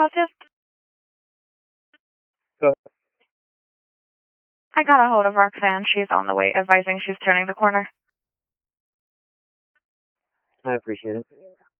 positive? Good. I got a hold of Roxanne. She's on the way, advising she's turning the corner. I appreciate it.